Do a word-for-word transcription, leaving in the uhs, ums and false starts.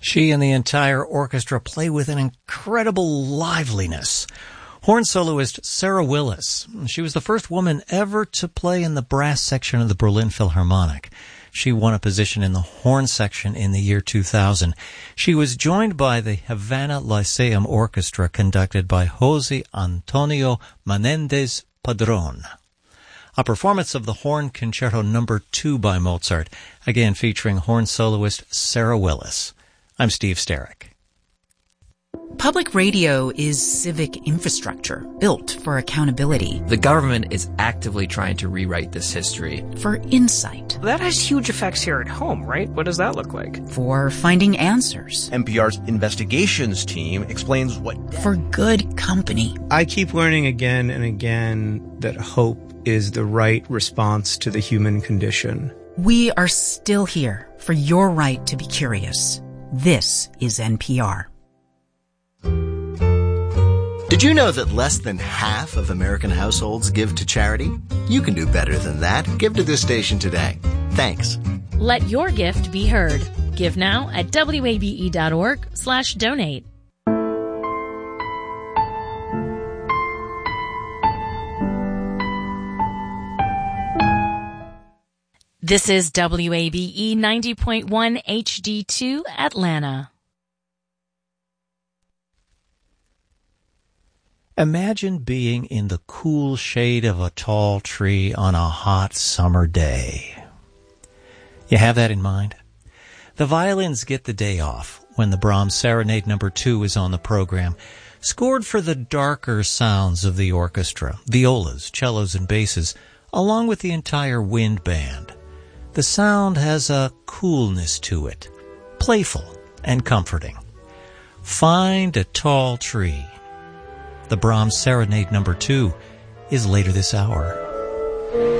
She and the entire orchestra play with an incredible liveliness. Horn soloist Sarah Willis. She was the first woman ever to play in the brass section of the Berlin Philharmonic. She won a position in the horn section in the year two thousand. She was joined by the Havana Lyceum Orchestra, conducted by Jose Antonio Menendez Padron. A performance of the Horn Concerto Number two by Mozart, again featuring horn soloist Sarah Willis. I'm Steve Sterrick. Public radio is civic infrastructure built for accountability. The government is actively trying to rewrite this history. For insight. That has huge effects here at home, right? What does that look like? For finding answers. N P R's investigations team explains what... For good company. I keep learning again and again that hope is the right response to the human condition. We are still here for your right to be curious. This is N P R. Did you know that less than half of American households give to charity? You can do better than that. Give to this station today. Thanks. Let your gift be heard. Give now at wabe.org slash donate. This is W A B E ninety point one H D two Atlanta. Imagine being in the cool shade of a tall tree on a hot summer day. You have that in mind? The violins get the day off when the Brahms Serenade Number two is on the program, scored for the darker sounds of the orchestra, violas, cellos, and basses, along with the entire wind band. The sound has a coolness to it, playful and comforting. Find a tall tree. The Brahms Serenade Number two is later this hour.